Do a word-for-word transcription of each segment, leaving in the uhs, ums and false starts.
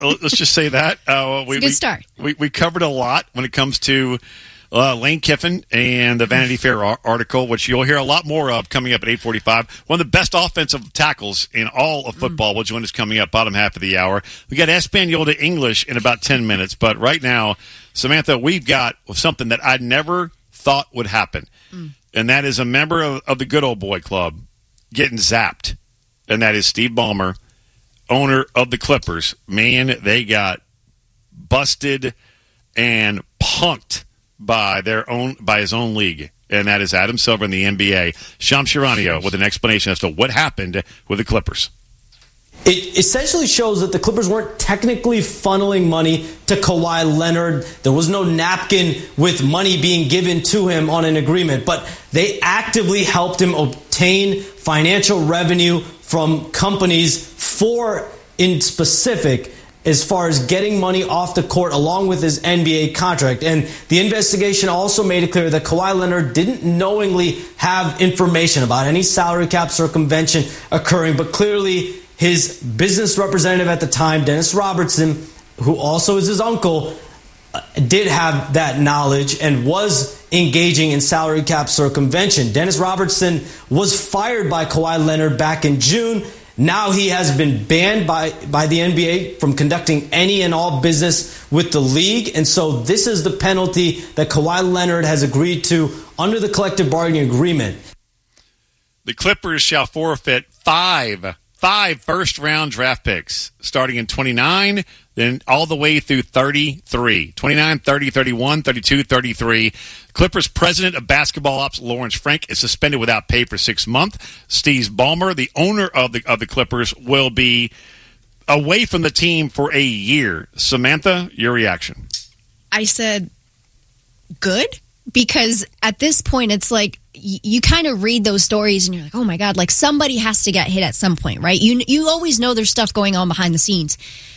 let's just say that. Uh, we, it's a good we, start. We, we covered a lot when it comes to uh, Lane Kiffin and the Vanity Fair ar- article, which you'll hear a lot more of coming up at eight forty-five. One of the best offensive tackles in all of football will join us coming up bottom half of the hour. We got Espanol to English in about ten minutes. But right now, Samantha, we've got something that I never thought would happen. Mm. And that is a member of, of the Good Old Boy Club getting zapped. And that is Steve Ballmer, owner of the Clippers. Man, they got busted and punked by their own by his own league, and that is Adam Silver in the N B A. Shams Charania with an explanation as to what happened with the Clippers. It essentially shows that the Clippers weren't technically funneling money to Kawhi Leonard. There was no napkin with money being given to him on an agreement, but they actively helped him obtain financial revenue from companies for, in specific, as far as getting money off the court along with his N B A contract. And the investigation also made it clear that Kawhi Leonard didn't knowingly have information about any salary cap circumvention occurring, but clearly his business representative at the time, Dennis Robertson, who also is his uncle, did have that knowledge and was engaging in salary cap circumvention. Dennis Robertson was fired by Kawhi Leonard back in June. Now he has been banned by, by the N B A from conducting any and all business with the league. And so this is the penalty that Kawhi Leonard has agreed to under the collective bargaining agreement. The Clippers shall forfeit five, five first-round draft picks starting in twenty-nine, then all the way through thirty-three. twenty-nine, thirty, thirty-one, thirty-two, thirty-three. Clippers president of basketball ops, Lawrence Frank, is suspended without pay for six months. Steve Ballmer, the owner of the of the Clippers, will be away from the team for a year. Samantha, your reaction? I said, good, because at this point, it's like y- you kind of read those stories and you're like, oh my God, like somebody has to get hit at some point, right? You you always know there's stuff going on behind the scenes.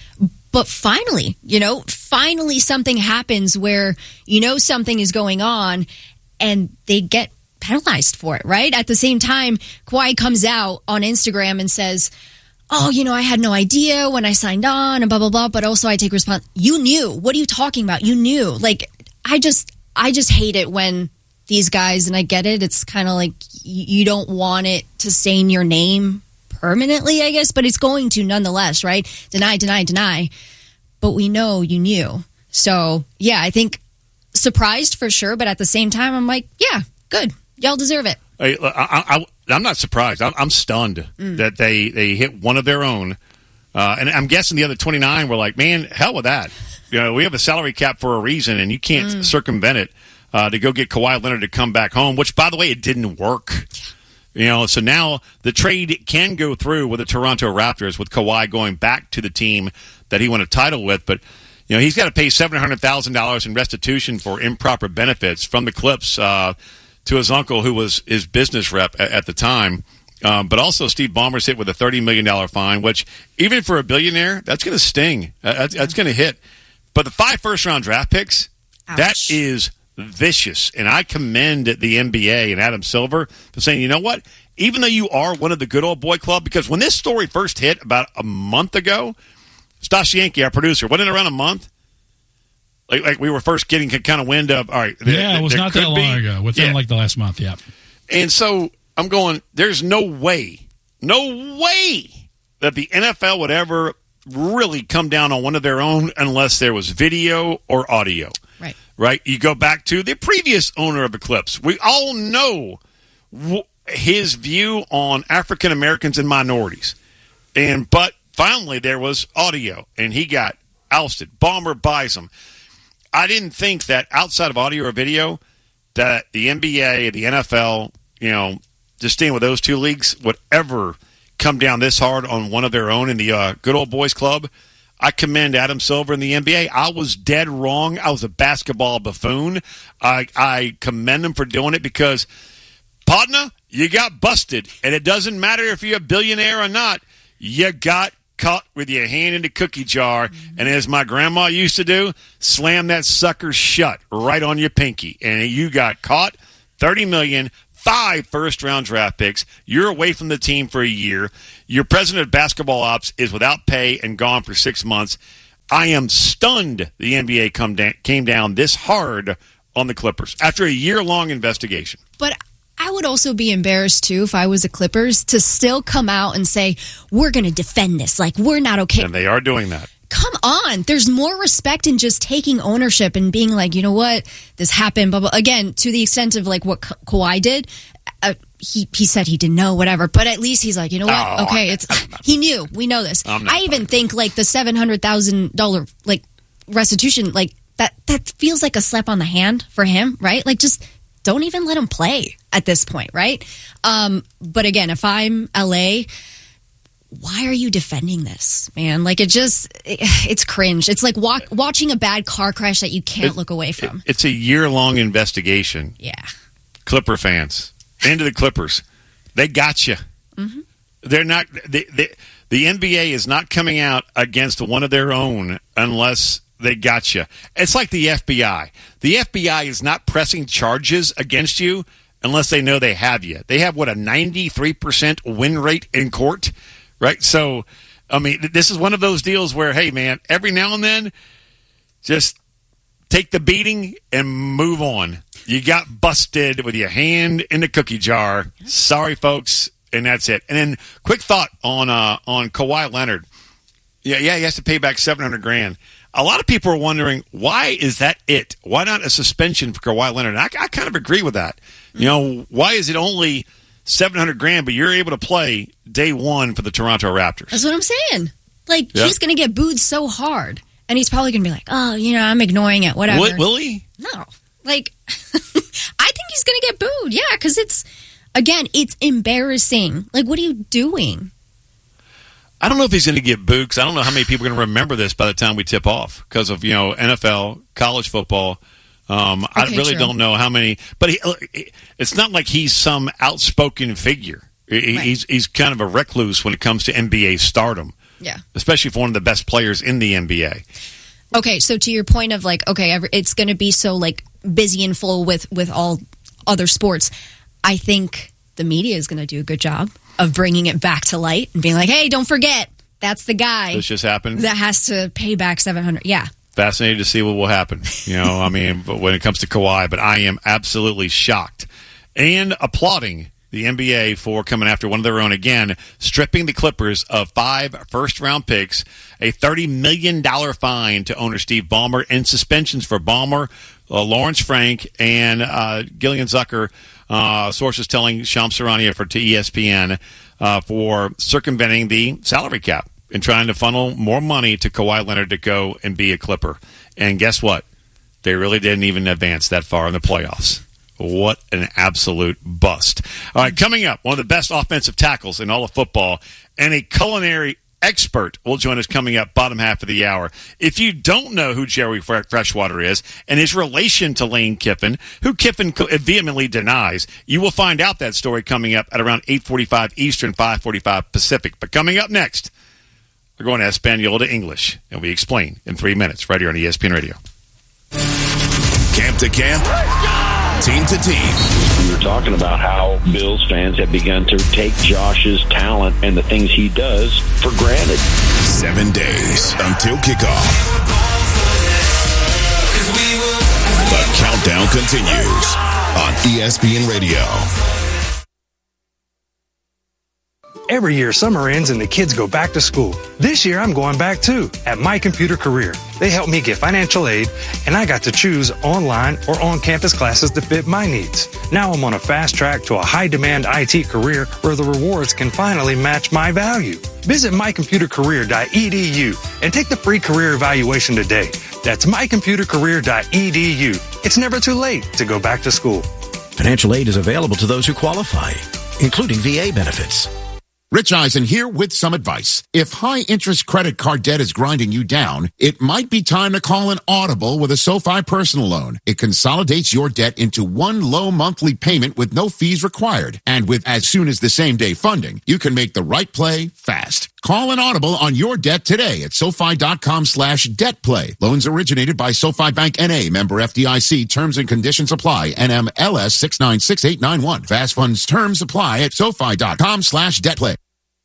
But finally, you know, finally something happens where you know something is going on and they get penalized for it, right? At the same time, Kawhi comes out on Instagram and says, oh, you know, I had no idea when I signed on and blah, blah, blah, but also I take response. You knew. What are you talking about? You knew. Like, I just, I just hate it when these guys, and I get it, it's kind of like you don't want it to stain your name permanently, I guess, but it's going to nonetheless, right? Deny, deny, deny. But we know you knew. So, yeah, I think surprised for sure, but at the same time, I'm like, yeah, good. Y'all deserve it. I, I, I, I'm not surprised. I'm, I'm stunned mm. that they, they hit one of their own. Uh, and I'm guessing the other twenty-nine were like, man, hell with that. You know, we have a salary cap for a reason, and you can't mm. circumvent it uh, to go get Kawhi Leonard to come back home, which, by the way, it didn't work. You know, so now the trade can go through with the Toronto Raptors, with Kawhi going back to the team that he won a title with. But, you know, he's got to pay seven hundred thousand dollars in restitution for improper benefits from the Clips uh, to his uncle, who was his business rep at, at the time. Um, but also Steve Ballmer's hit with a thirty million dollars fine, which even for a billionaire, that's going to sting. Uh, that's that's going to hit. But the five first-round draft picks, Ouch. That is vicious. And I commend the N B A and Adam Silver for saying, you know what? Even though you are one of the Good Old Boy Club, because when this story first hit about a month ago, Stasha Yankee, our producer, wasn't it around a month? Like, like we were first getting kind of wind of, all right. Yeah, there, it was not that long be. ago. Within yeah. like the last month, yeah. And so I'm going, there's no way, no way that the N F L would ever really come down on one of their own unless there was video or audio. Right. Right? You go back to the previous owner of the Clips. We all know w- his view on African Americans and minorities. And but finally there was audio, and he got ousted. Ballmer buys him. I didn't think that outside of audio or video that the N B A, the N F L, you know, just staying with those two leagues would ever come down this hard on one of their own in the uh, Good Old Boys Club. I commend Adam Silver in the N B A. I was dead wrong. I was a basketball buffoon. I, I commend him for doing it because, partner, you got busted. And it doesn't matter if you're a billionaire or not. You got caught with your hand in the cookie jar. Mm-hmm. And as my grandma used to do, slam that sucker shut right on your pinky. And you got caught. thirty million dollars. Five first-round draft picks. You're away from the team for a year. Your president of basketball ops is without pay and gone for six months. I am stunned the N B A come da- came down this hard on the Clippers after a year-long investigation. But I would also be embarrassed, too, if I was the Clippers, to still come out and say, we're going to defend this. Like, we're not okay. And they are doing that. Come on. There's more respect in just taking ownership and being like, you know what, this happened. Blah, blah. Again, to the extent of like what Ka- Kawhi did, uh, he he said he didn't know, whatever. But at least he's like, you know what? Oh, okay, it's he knew. We know this. I even think like the seven hundred thousand dollars like restitution, like that that feels like a slap on the hand for him, right? Like just don't even let him play at this point, right? Um, but again, if I'm L A, why are you defending this, man? Like, it just, it, it's cringe. It's like walk, watching a bad car crash that you can't it, look away from. It, it's a year-long investigation. Yeah. Clipper fans, into the Clippers. They got you. Mm-hmm. They're not, they, they, the N B A is not coming out against one of their own unless they got you. It's like the F B I. The F B I is not pressing charges against you unless they know they have you. They have, what, a ninety-three percent win rate in court? Right, so, I mean, this is one of those deals where, hey, man, every now and then, just take the beating and move on. You got busted with your hand in the cookie jar. Sorry, folks, and that's it. And then, quick thought on uh, on Kawhi Leonard. Yeah, yeah, he has to pay back seven hundred grand. A lot of people are wondering, why is that it? Why not a suspension for Kawhi Leonard? And I, I kind of agree with that. You know, why is it only seven hundred grand, but you're able to play day one for the Toronto Raptors? That's what I'm saying. Like, yep. He's going to get booed so hard. And he's probably going to be like, oh, you know, I'm ignoring it, whatever. Will, will he? No. Like, I think he's going to get booed. Yeah, because it's, again, it's embarrassing. Like, what are you doing? I don't know if he's going to get booed, because I don't know how many people are going to remember this by the time we tip off because of, you know, N F L, college football. Um, okay, I really true. don't know how many, but he, it's not like he's some outspoken figure. He, right. He's he's kind of a recluse when it comes to N B A stardom. Yeah, especially for one of the best players in the N B A. Okay, so to your point of like, okay, it's going to be so like busy and full with with all other sports. I think the media is going to do a good job of bringing it back to light and being like, hey, don't forget, that's the guy. This just happened. That has to pay back seven hundred. Yeah. Fascinated to see what will happen, you know, I mean, when it comes to Kawhi, but I am absolutely shocked and applauding the N B A for coming after one of their own again, stripping the Clippers of five first-round picks, a thirty million dollars fine to owner Steve Ballmer, and suspensions for Ballmer, uh, Lawrence Frank, and uh, Gillian Zucker, uh, sources telling Shams Charania for to E S P N uh, for circumventing the salary cap and trying to funnel more money to Kawhi Leonard to go and be a Clipper. And guess what? They really didn't even advance that far in the playoffs. What an absolute bust. All right, coming up, one of the best offensive tackles in all of football and a culinary expert will join us coming up bottom half of the hour. If you don't know who Jerry Freshwater is and his relation to Lane Kiffin, who Kiffin vehemently denies, you will find out that story coming up at around eight forty-five Eastern, five forty-five Pacific. But coming up next, we're going to Espanol to English, and we explain in three minutes right here on E S P N Radio. Camp to camp, team to team. We were talking about how Bills fans have begun to take Josh's talent and the things he does for granted. Seven days until kickoff. The countdown continues on E S P N Radio. Every year, summer ends and the kids go back to school. This year, I'm going back too at My Computer Career. They helped me get financial aid, and I got to choose online or on-campus classes that fit my needs. Now I'm on a fast track to a high-demand I T career where the rewards can finally match my value. Visit my computer career dot e d u and take the free career evaluation today. That's my computer career dot e d u. It's never too late to go back to school. Financial aid is available to those who qualify, including V A benefits. Rich Eisen here with some advice. If high-interest credit card debt is grinding you down, it might be time to call an Audible with a SoFi personal loan. It consolidates your debt into one low monthly payment with no fees required. And with as soon as the same-day funding, you can make the right play fast. Call an Audible on your debt today at SoFi.com slash debt play. Loans originated by SoFi Bank N A, member F D I C. Terms and conditions apply. N M L S six nine six eight nine one. Fast funds terms apply at SoFi.com slash debt play.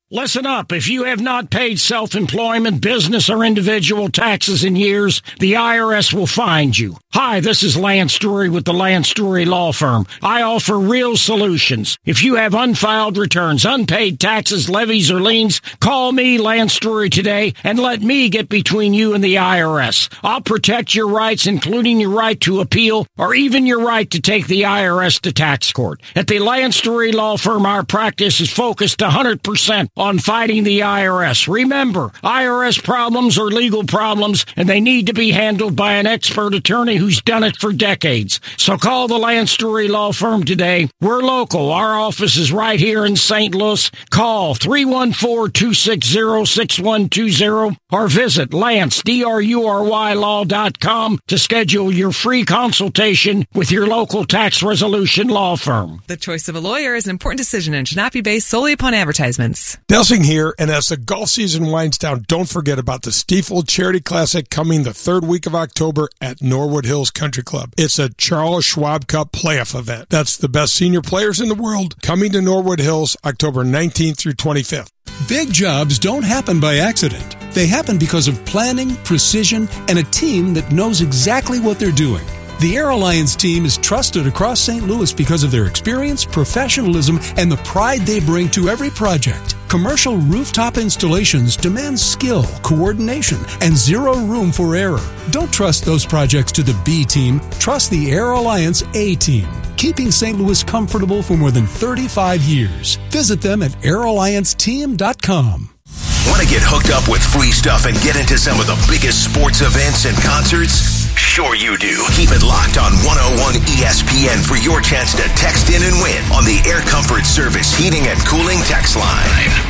Listen up. If you have not paid self-employment, business, or individual taxes in years, the I R S will find you. Hi, this is Lance Drury with the Lance Drury Law Firm. I offer real solutions. If you have unfiled returns, unpaid taxes, levies, or liens, call me, Lance Drury, today and let me get between you and the I R S. I'll protect your rights, including your right to appeal or even your right to take the I R S to tax court. At the Lance Drury Law Firm, our practice is focused one hundred percent on fighting the I R S. Remember, I R S problems are legal problems, and they need to be handled by an expert attorney who's done it for decades. So call the Lance Drury Law Firm today. We're local. Our office is right here in Saint Louis. Call three one four, two six zero, six one two zero or visit Lance, D R U R Y law dot com to schedule your free consultation with your local tax resolution law firm. The choice of a lawyer is an important decision and should not be based solely upon advertisements. Delsing here, and as the golf season winds down, don't forget about the Stiefel Charity Classic coming the third week of October at Norwood Hills Country Club. It's a Charles Schwab Cup playoff event. That's the best senior players in the world coming to Norwood Hills October nineteenth through twenty-fifth. Big jobs don't happen by accident. They happen because of planning, precision, and a team that knows exactly what they're doing. The Air Alliance team is trusted across Saint Louis because of their experience, professionalism, and the pride they bring to every project. Commercial rooftop installations demand skill, coordination, and zero room for error. Don't trust those projects to the B team. Trust the Air Alliance A team, keeping Saint Louis comfortable for more than thirty-five years. Visit them at air alliance team dot com. Want to get hooked up with free stuff and get into some of the biggest sports events and concerts? Sure you do. Keep it locked on one oh one E S P N for your chance to text in and win on the Air Comfort Service Heating and Cooling text line.